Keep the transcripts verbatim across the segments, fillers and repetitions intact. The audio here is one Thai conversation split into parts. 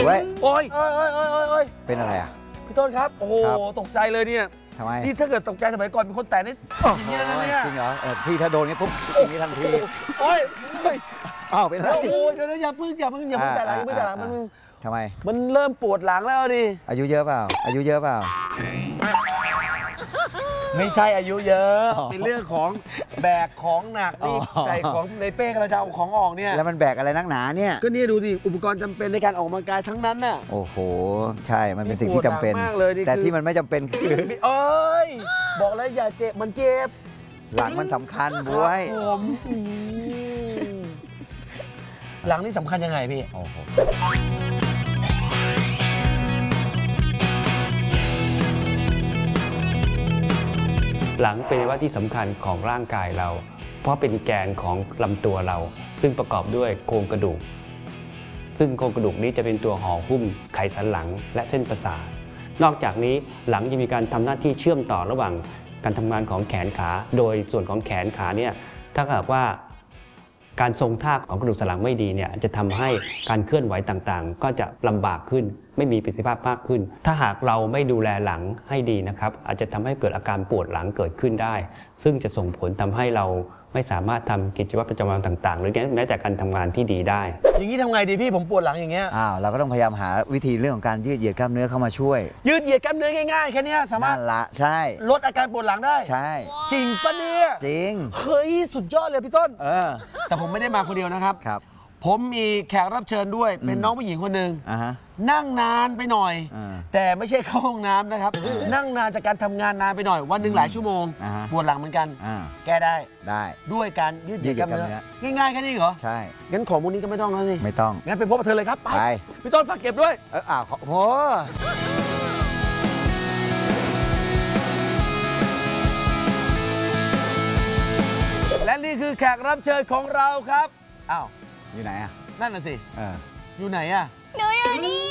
เว้ยโอ้ยโอ้ยโอ้ยโอ้ยโอ้ยเป็นอะไรอ่ะพี่ต้นครับโอ้โหตกใจเลยเนี่ยทำไมนี่ถ้าเกิดตกใจสมัยก่อนเป็นคนแต่นี่อย่างเงี้ยนะเนี่ยจริงเหรอพี่ถ้าโดนนี้ปุ๊บอย่างนี้ทันทีโอ้ยอ้าวเป็นไรโอ้ยเดี๋ยวอย่าพึ่งอย่าพึ่งอย่าพึ่งแต่หลังอย่าพึ่งแต่หลังมันทำไมมันเริ่มปวดหลังแล้วดิอายุเยอะเปล่าอายุเยอะเปล่าไม่ใช่อายุเยอะเป็นเรื่องของแบกของหนักนี่ใส่ของในเป้กระเจ้าของออกเนี่ยแล้วมันแบกอะไรนักหนาเนี่ยก็นี่ดูดิอุปกรณ์จำเป็นในการออกกำลังกายทั้งนั้นน่ะโอ้โหใช่มันเป็นสิ่งที่จำเป็นแต่ที่มันไม่จำเป็นคือโอ้ยบอกแล้วอย่าเจ็บมันเจ็บหลังมันสำคัญบวยผมหลังนี่สำคัญยังไงพี่โอ้โหหลังเป็นอวัยวะที่สำคัญของร่างกายเราเพราะเป็นแกนของลำตัวเราซึ่งประกอบด้วยโครงกระดูกซึ่งโครงกระดูกนี้จะเป็นตัวห่อหุ้มไขสันหลังและเส้นประสาทนอกจากนี้หลังยังมีการทำหน้าที่เชื่อมต่อระหว่างการทำงานของแขนขาโดยส่วนของแขนขาเนี่ยถ้าหากว่าการทรงท่าของกระดูกสันหลังไม่ดีเนี่ยจะทำให้การเคลื่อนไหวต่างๆก็จะลำบากขึ้นไม่มีประสิทธิภาพมากขึ้นถ้าหากเราไม่ดูแลหลังให้ดีนะครับอาจจะทำให้เกิดอาการปวดหลังเกิดขึ้นได้ซึ่งจะส่งผลทำให้เราไม่สามารถทำกิจวัตรประจำวันต่างๆหรือแม้แต่การทำงานที่ดีได้อย่างนี้ทำไงดีพี่ผมปวดหลังอย่างเงี้ยอ้าวเราก็ต้องพยายามหาวิธีเรื่องของการยืดเหยียดกล้ามเนื้อเข้ามาช่วยยืดเหยียดกล้ามเนื้อง่ายๆแค่นี้สามารถละใช่ลดอาการปวดหลังได้ใช่จริงปะเนี่ยจริงเฮ้ยสุดยอดเลยพี่ต้นเออแต่ผมไม่ได้มาคนเดียวนะครับครับผมมีแขกรับเชิญด้วยเป็นน้องผู้หญิงคนหนึ่งนั่งนานไปหน่อยแต่ไม่ใช่เข้าห้องน้ำนะครับนั่งนานจากการทำงานนานไปหน่อยวันหนึ่งหลายชั่วโมงปวดหลังเหมือนกันแก้ได้ได้ด้วยการยืดเหยียดกล้ามเนื้อง่ายๆแค่นี้เหรอใช่งั้นของพวกนี้ก็ไม่ต้องแล้วสิไม่ต้องงั้นไปพบกับเธอเลยครับไปพี่ต้นฝากเก็บด้วยเอออ้าวโหและนี่คือแขกรับเชิญของเราครับอ้าวอยู่ไหนอ่ะนั่นน่ะสิเอออยู่ไหนอ่ะหนูอยู่นี่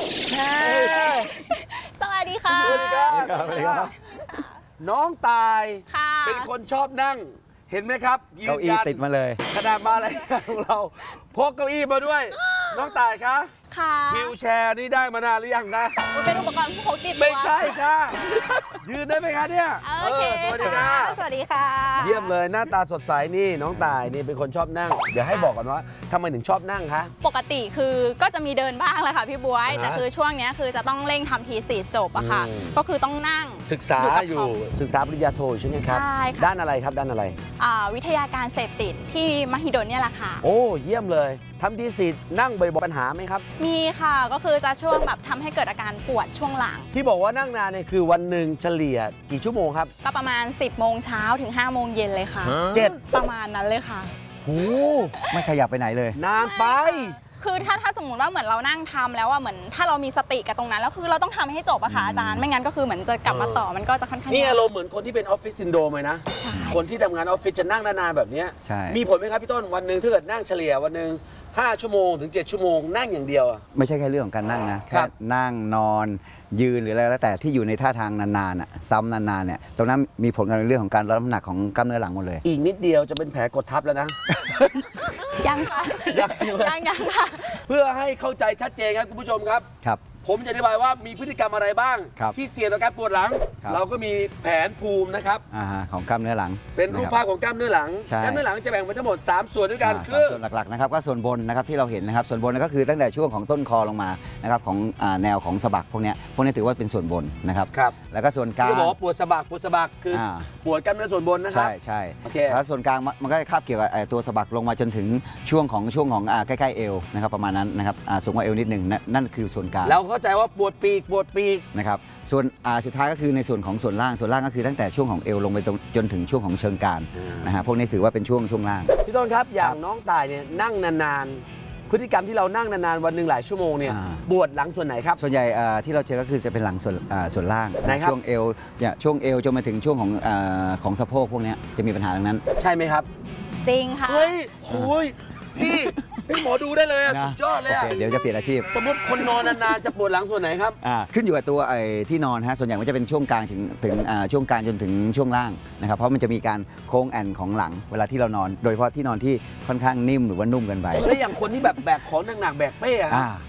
สวัสดีค่ะสวัสดีครับน้องตายเป็นคนชอบนั่งเห็นไหมครับเก้าอี้ติดมาเลยขนาดมาอะไรของเราพกเก้าอี้มาด้วยน้องตายคะค่ะวิวแชร์นี่ได้มานานหรือยังนะมันเป็นอุปกรณ์ผู้พกติดตัวไม่ใช่ค่ะยืนได้ไหมคะเนี่ยโอเคสวัสดีค่ะสวัสดีค่ะเยี่ยมเลยหน้าตาสดใสนี่น้องตายนี่เป็นคนชอบนั่งเดี๋ยวให้บอกก่อนว่าทำไมถึงชอบนั่งคะปกติคือก็จะมีเดินบ้างแหละค่ะพี่บ๊วยแต่คือช่วงนี้คือจะต้องเร่งทำทีสีจบอะค่ะก็คือต้องนั่งศึกษาอยู่ศึกษาปริญญาโทใช่ไหมครับใช่ค่ะด้านอะไรครับด้านอะไรวิทยาการเสพติดที่มหิดลเนี่ยแหละค่ะโอ้เยี่ยมเลยทำทีสีนั่งบ่อยๆปัญหาไหมครับมีค่ะก็คือจะช่วงแบบทำให้เกิดอาการปวดช่วงหลังที่บอกว่านั่งนานเนี่ยคือวันหนึ่งเฉลี่ยกี่ชั่วโมงครับก็ประมาณสิบโมงเช้าถึงห้าโมงเย็นเลยค่ะเจ็ดประมาณนั้นเลยค่ะโหไม่ขยับไปไหนเลยนานไปคือถ้าถ้าสมมติว่าเหมือนเรานั่งทำแล้วว่าเหมือนถ้าเรามีสติกับตรงนั้นแล้วคือเราต้องทำให้จบอะค่ะอาจารย์ไม่งั้นก็คือเหมือนจะกลับมาต่อมันก็จะค่อนข้างนี่อารมณ์เหมือนคนที่เป็นออฟฟิศซินโดรมเลยนะคนที่ทำงานออฟฟิศจะนั่งนานๆแบบนี้มีผลไหมครับพี่ต้นวันหนึ่งถ้าเกิดนั่งเฉลี่ยวันหนึ่งห้าชั่วโมงถึงเจ็ดชั่วโมงนั่งอย่างเดียวอะไม่ใช่แค่เรื่องของการนั่งนะแค่นั่งนอนยืนหรืออะไรแล้วแต่ที่อยู่ในท่าทางนานๆอ่ะซ้ำนานๆเนี่ยตรงนั้นมีผลกับเรื่องของการลดน้ำหนักของกล้ามเนื้อหลังหมดเลยอีกนิดเดียวจะเป็นแผลกดทับแล้วนะยังค่ะยังยังยังค่ะเพื่อให้เข้าใจชัดเจนครับคุณผู้ชมครับครับผมจะอธิบายว่ามีพฤติกรรมอะไรบ้างที่เสี่ยงต่อการปวดหลังเราก็มีแผนภูมินะครับของกล้ามเนื้อหลังเป็นรูปภาพของกล้ามเนื้อหลังกล้ามเนื้อหลังจะแบ่งเป็นทั้งหมดสามส่วนด้วยกันคือส่วนหลักๆนะครับก็ส่วนบนนะครับที่เราเห็นนะครับส่วนบนก็คือตั้งแต่ช่วงของต้นคอลงมานะครับของแนวของสะบักพวกนี้พวกนี้ถือว่าเป็นส่วนบนนะครับแล้วก็ส่วนกลางที่บอกปวดสะบักปวดสะบักคือปวดกล้ามเนื้อส่วนบนนะครับใช่ใช่แล้วส่วนกลางมันก็คาบเกี่ยวกับตัวสะบักลงมาจนถึงช่วงของช่วงของใกล้ๆเอวนะครับประมาณนั้นนะครับสูงกว่าเอวนิดหนึ่งนั่นคือส่วนกลางแล้วเข้าใจว่าปวดปีกปวดปีกนะครับส่วนสุดท้ายก็คือในส่วนของส่วนล่างส่วนล่างก็คือตั้งแต่ช่วงของเอวลงไปจนถึงช่วงของเชิงกรานนะฮะพวกนี้ถือว่าเป็นช่วงช่วงล่างพี่ต้นครับอย่างน้องตายเนี่ยนั่งนานๆพฤติกรรมที่เรานั่งนานๆวันหนึ่งหลายชั่วโมงเนี่ยปวดหลังส่วนไหนครับส่วนใหญ่ที่เราเจอก็คือจะเป็นหลังส่วนส่วนล่างช่วงเอวเนี่ยช่วงเอวจนมาถึงช่วงของของสะโพกพวกนี้จะมีปัญหาตรงนั้นใช่ไหมครับจริงค่ะเฮ้ยโอ้ยพี่เป็นหมอดูได้เลยอ่ะสุดยอดเลยอ่ะเดี๋ยวจะเปลี่ยนอาชีพสมมติคนนอนนานๆจะปวดหลังส่วนไหนครับขึ้นอยู่กับตัวไอ้ที่นอนฮะส่วนใหญ่มันจะเป็นช่วงกลางถึงถึงช่วงกลางจนถึงช่วงล่างนะครับเพราะมันจะมีการโค้งแอนของหลังเวลาที่เรานอนโดยเฉพาะที่นอนที่ค่อนข้างนิ่มหรือว่านุ่มเกินไปแล้วอย่างคนที่แบบแบกของหนักๆแบกเป้อะ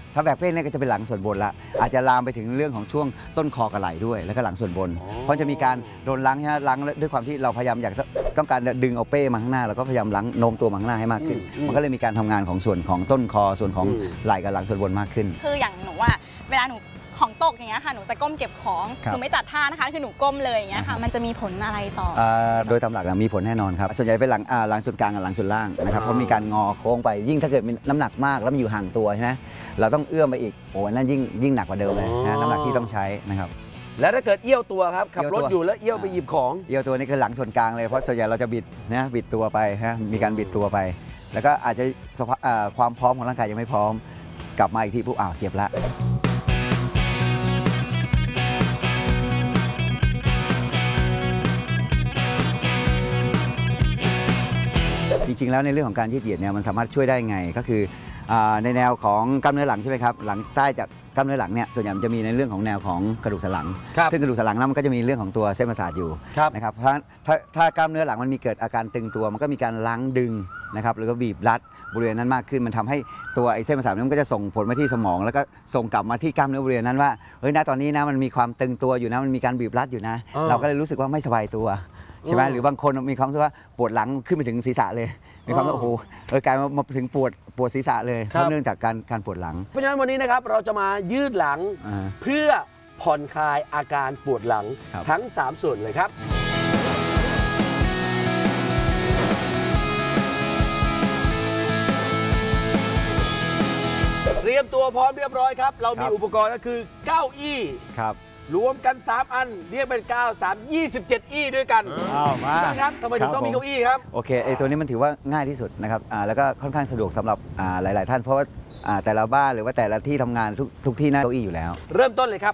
ถ้าแบกเป้เนี่ยก็จะเป็นหลังส่วนบนละอาจจะลามไปถึงเรื่องของช่วงต้นคอกระไหล่ด้วยแล้วก็หลังส่วนบน เพราะจะมีการโดนล้างใช่ไหมล้างด้วยความที่เราพยายามอยากต้องการดึงเอาเป้มาข้างหน้าเราก็พยายามล้างโน้มตัวมาข้างหน้าให้มากขึ้นมันก็เลยมีการทำงานของส่วนของต้นคอส่วนของไหล่กับหลังส่วนบนมากขึ้นคืออย่างหนูว่าเวลาหนูของตกอย่างเงี้ยค่ะหนูจะก้มเก็บของหนูไม่จัดท่านะคะคือหนูก้มเลยอย่างเงี้ยค่ะมันจะมีผลอะไรต่อโดยตามหลักมีผลแน่นอนครับส่วนใหญ่เป็นหลังหลังส่วนกลางกับหลังส่วนล่างนะครับเพราะมีการงอโค้งไปยิ่งถ้าเกิดมีน้ำหนักมากแล้วมันอยู่ห่างตัวใช่ไหมเราต้องเอื้อมไปอีกโอ้นั่นยิ่งยิ่งหนักกว่าเดิมเลยนะน้ำหนักที่ต้องใช้นะครับแล้วถ้าเกิดเอี้ยวตัวครับขับรถอยู่แล้วเอี้ยวไปหยิบของเอี้ยวตัวนี่คือหลังส่วนกลางเลยเพราะส่วนใหญ่เราจะบิดนะบิดตัวไปฮะมีการบิดตัวไปแล้วก็อาจจะความพร้อมของร่างกายยังไม่พร้อมกลับมาอีกทีปุ๊บอ้าวเจ็บละจริงๆแล้วในเรื่องของการยืดเหยียดเนี่ยมันสามารถช่วยได้ไงก็คือในแนวของกล้ามเนื้อหลังใช่ไหมครับหลังใต้จากกล้ามเนื้อหลังเนี่ยส่วนใหญ่มันจะมีในเรื่องของแนวของกระดูกสันหลังซึ่งกระดูกสันหลังนั้นมันก็จะมีเรื่องของตัวเส้นประสาทอยู่นะครับถ้าถ้าถ้ากล้ามเนื้อหลังมันมีเกิดอาการตึงตัวมันก็มีการล้างดึงนะครับแล้วก็บีบรัดบริเวณนั้นมากขึ้นมันทำให้ตัวไอ้เส้นประสาทนั้นมันก็จะส่งผลมาที่สมองแล้วก็ส่งกลับมาที่กล้ามเนื้อบริเวณนั้นว่าเฮ้ยณตอนนี้นะมันมีความตึงตัวอยู่นะมันมีการบีบรัดอยู่นะเราก็เลยรู้สึกว่าไม่สบายตัวใช่ไหมหรือบางคนมีความรู้สึกว่าปวดหลังขึ้นไปถึงศีรษะเลยมีความรู้สึกโอ้โหเออกลายมาถึงปวดปวดศีรษะเลยเพราะเนื่องจากการการปวดหลังเพราะฉะนั้นวันนี้นะครับเราจะมายืดหลังเพื่อผ่อนคลายอาการปวดหลังทั้งสามส่วนเลยครับเตรียมตัวพร้อมเรียบร้อยครับเรามีอุปกรณ์ก็คือเก้าอี้ครับรวมกันสามอันเรียกเป็นเก้า สาม ยี่สิบเจ็ดอี้ด้วยกันอ้าวมาครับทำไมถึงต้องมีเก้าอี้ครับโอเคไอตัวนี้มันถือว่าง่ายที่สุดนะครับอ่าแล้วก็ค่อนข้างสะดวกสำหรับอ่าหลายๆท่านเพราะว่าอ่าแต่ละบ้านหรือว่าแต่ละที่ทำงานทุกทุกที่น่าเก้าอี้อยู่แล้วเริ่มต้นเลยครับ